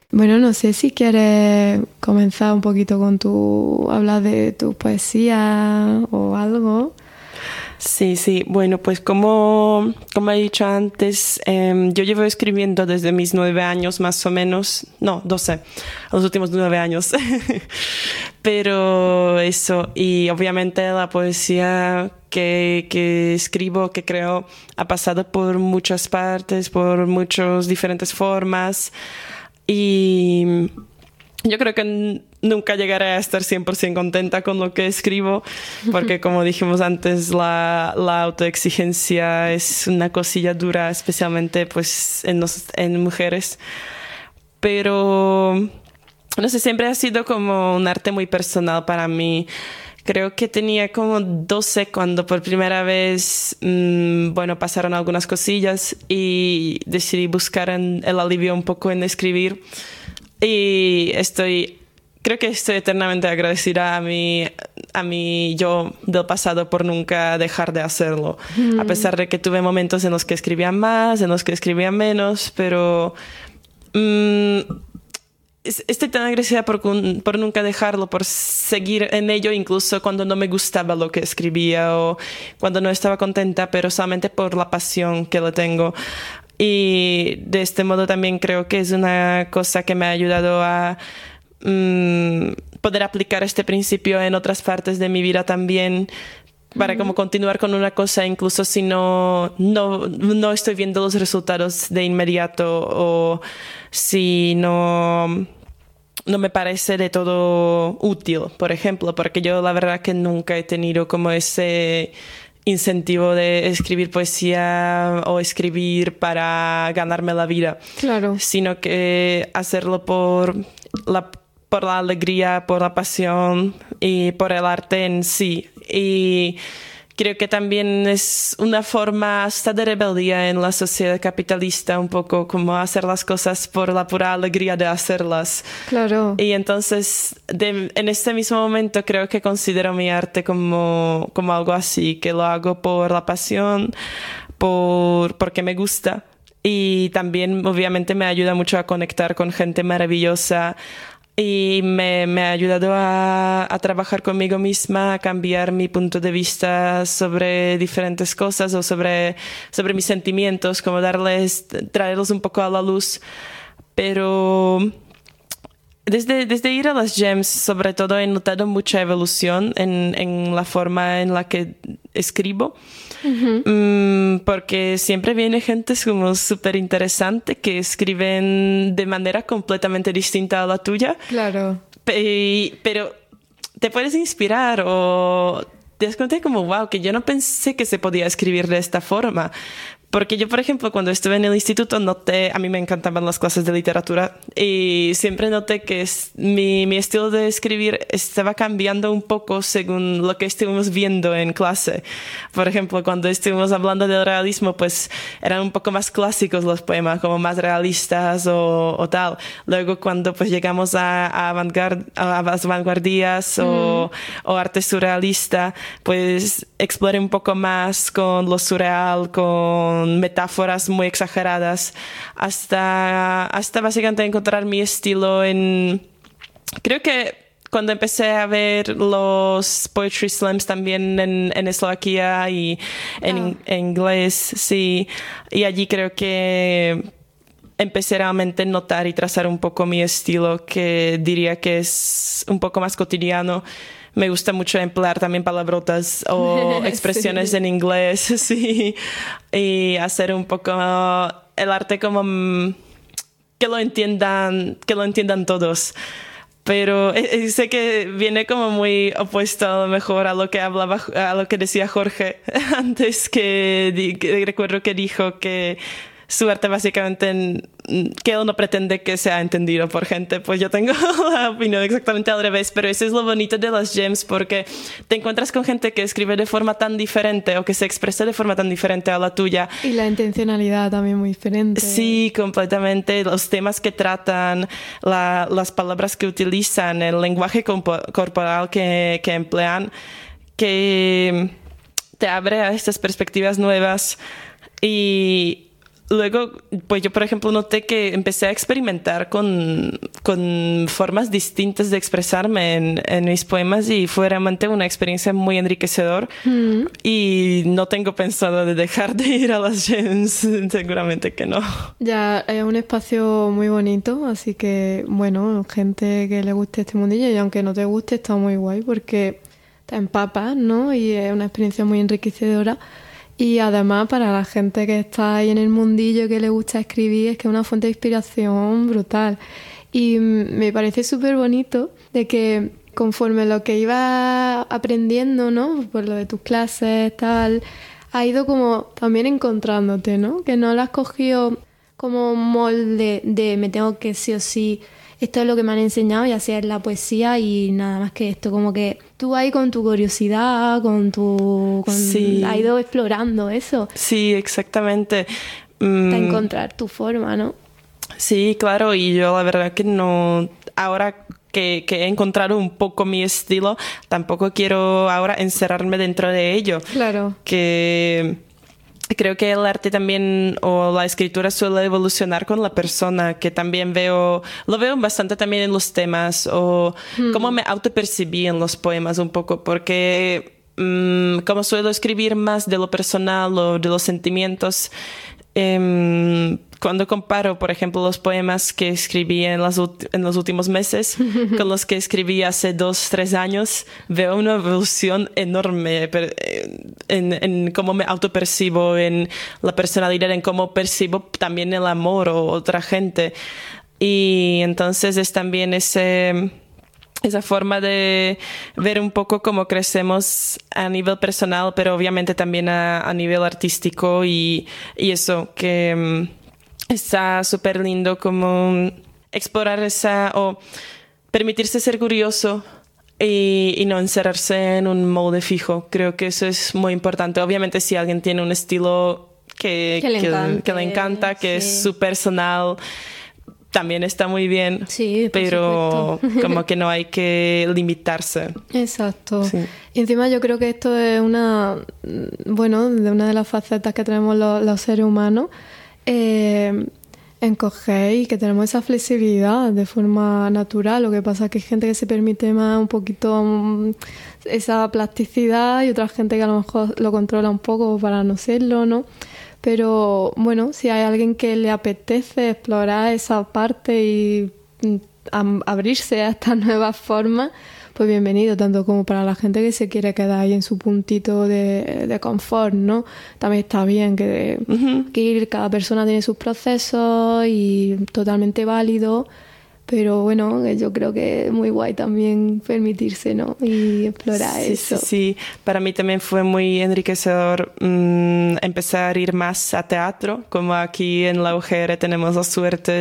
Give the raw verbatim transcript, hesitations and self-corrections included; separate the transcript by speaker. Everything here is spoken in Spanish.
Speaker 1: Bueno, no sé si quieres comenzar un poquito con tu... hablar de tu poesía o algo.
Speaker 2: Sí, sí. Bueno, pues como, como he dicho antes, eh, yo llevo escribiendo desde mis nueve años más o menos, no, doce, los últimos nueve años. Pero eso, y obviamente la poesía que, que escribo, que creo, ha pasado por muchas partes, por muchas diferentes formas. Y yo creo que n- nunca llegaré a estar cien por ciento contenta con lo que escribo, porque como dijimos antes, la, la autoexigencia es una cosilla dura, especialmente pues en, los, en mujeres. Pero, no sé, siempre ha sido como un arte muy personal para mí. Creo que tenía como doce cuando por primera vez, mmm, bueno, pasaron algunas cosillas y decidí buscar en, el alivio un poco en escribir. Y estoy, creo que estoy eternamente agradecida a mi, a mi yo del pasado por nunca dejar de hacerlo. Mm. A pesar de que tuve momentos en los que escribía más, en los que escribía menos, pero mmm, estoy tan agradecida por, por nunca dejarlo, por seguir en ello, incluso cuando no me gustaba lo que escribía o cuando no estaba contenta, pero solamente por la pasión que le tengo. Y de este modo también creo que es una cosa que me ha ayudado a um, poder aplicar este principio en otras partes de mi vida también, para como continuar con una cosa incluso si no, no, no estoy viendo los resultados de inmediato o si no, no me parece de todo útil, por ejemplo, porque yo la verdad que nunca he tenido como ese incentivo de escribir poesía o escribir para ganarme la vida.
Speaker 1: Claro.
Speaker 2: Sino que hacerlo por la, por la alegría, por la pasión y por el arte en sí. Y creo que también es una forma hasta de rebeldía en la sociedad capitalista, un poco como hacer las cosas por la pura alegría de hacerlas.
Speaker 1: Claro.
Speaker 2: Y entonces, de, en este mismo momento creo que considero mi arte como, como algo así, que lo hago por la pasión, por, porque me gusta. Y también, obviamente, me ayuda mucho a conectar con gente maravillosa. Y me, me ha ayudado a, a trabajar conmigo misma, a cambiar mi punto de vista sobre diferentes cosas o sobre, sobre mis sentimientos, como darles, traerlos un poco a la luz. Pero desde, desde ir a las jams, sobre todo, he notado mucha evolución en, en la forma en la que escribo. Uh-huh. Mm, porque siempre viene gente como súper interesante que escriben de manera completamente distinta a la tuya.
Speaker 1: Claro.
Speaker 2: Pe- pero te puedes inspirar o te das cuenta como, wow, que yo no pensé que se podía escribir de esta forma. Porque yo, por ejemplo, cuando estuve en el instituto noté, a mí me encantaban las clases de literatura y siempre noté que es, mi, mi estilo de escribir estaba cambiando un poco según lo que estuvimos viendo en clase. Por ejemplo, cuando estuvimos hablando del realismo, pues eran un poco más clásicos los poemas, como más realistas o, o tal. Luego, cuando pues llegamos a, a, avantgard, a las vanguardias mm. o, o arte surrealista, pues exploré un poco más con lo surreal, con metáforas muy exageradas, hasta, hasta básicamente encontrar mi estilo en... Creo que cuando empecé a ver los Poetry Slams también en, en Eslovaquia y en, oh. en inglés, sí, y allí creo que empecé realmente a notar y trazar un poco mi estilo, que diría que es un poco más cotidiano. Me gusta mucho emplear también palabrotas o expresiones sí. en inglés, sí, y hacer un poco el arte como que lo entiendan, que lo entiendan todos. Pero eh, sé que viene como muy opuesto a lo mejor a lo que hablaba, a lo que decía Jorge antes, que, que recuerdo que dijo que su arte básicamente que él no pretende que sea entendido por gente. Pues yo tengo la opinión exactamente al revés, pero eso es lo bonito de las jams, porque te encuentras con gente que escribe de forma tan diferente o que se expresa de forma tan diferente a la tuya.
Speaker 1: Y la intencionalidad también muy diferente.
Speaker 2: Sí, completamente. Los temas que tratan, la, las palabras que utilizan, el lenguaje corporal que, que emplean, que te abre a estas perspectivas nuevas. Y luego, pues yo, por ejemplo, noté que empecé a experimentar con, con formas distintas de expresarme en, en mis poemas y fue realmente una experiencia muy enriquecedora. Mm. Y no tengo pensado de dejar de ir a las jams, seguramente que no.
Speaker 1: Ya, es un espacio muy bonito, así que, bueno, gente que le guste este mundillo y aunque no te guste, está muy guay porque te empapas, ¿no? Y es una experiencia muy enriquecedora. Y además para la gente que está ahí en el mundillo, que le gusta escribir, es que es una fuente de inspiración brutal. Y me parece súper bonito de que conforme lo que ibas aprendiendo, ¿no? Por lo de tus clases, tal, has ido como también encontrándote, ¿no? Que no lo has cogido como un molde de me tengo que sí o sí, esto es lo que me han enseñado y así es la poesía y nada más que esto, como que tú ahí con tu curiosidad, con tu... Con,
Speaker 2: sí.
Speaker 1: Has ido explorando eso.
Speaker 2: Sí, exactamente.
Speaker 1: Mm. Hasta encontrar tu forma, ¿no?
Speaker 2: Sí, claro, y yo la verdad que no... Ahora que, que he encontrado un poco mi estilo, tampoco quiero ahora encerrarme dentro de ello.
Speaker 1: Claro.
Speaker 2: Que... Creo que el arte también o la escritura suele evolucionar con la persona, que también veo, lo veo bastante también en los temas o mm. cómo me autopercibí en los poemas un poco, porque um, como suelo escribir más de lo personal o de los sentimientos, um, cuando comparo, por ejemplo, los poemas que escribí en, las, en los últimos meses con los que escribí hace dos, tres años, veo una evolución enorme en, en cómo me autopercibo, en la personalidad, en cómo percibo también el amor o otra gente. Y entonces es también ese... esa forma de ver un poco cómo crecemos a nivel personal, pero obviamente también a, a nivel artístico y, y eso, que um, está súper lindo como explorar esa o permitirse ser curioso y, y no encerrarse en un molde fijo. Creo que eso es muy importante. Obviamente si alguien tiene un estilo que,
Speaker 1: que, le,
Speaker 2: que,
Speaker 1: encante,
Speaker 2: que le encanta, que
Speaker 1: sí.
Speaker 2: es su personal, también está muy bien,
Speaker 1: sí,
Speaker 2: pero como que no hay que limitarse.
Speaker 1: Exacto.
Speaker 2: Sí.
Speaker 1: Y encima yo creo que esto es una, bueno, de una de las facetas que tenemos los, los seres humanos, eh, encoger y que tenemos esa flexibilidad de forma natural. Lo que pasa es que hay gente que se permite más un poquito um, esa plasticidad y otra gente que a lo mejor lo controla un poco para no serlo, ¿no? Pero bueno, si hay alguien que le apetece explorar esa parte y um, abrirse a estas nuevas formas, pues bienvenido, tanto como para la gente que se quiere quedar ahí en su puntito de, de confort, ¿no? También está bien que, uh-huh. que cada persona tiene sus procesos y totalmente válido, pero bueno, yo creo que es muy guay también permitirse, ¿no? Y explorar
Speaker 2: sí,
Speaker 1: eso.
Speaker 2: Sí, sí, para mí también fue muy enriquecedor mmm, empezar a ir más a teatro, como aquí en la U G R tenemos la suerte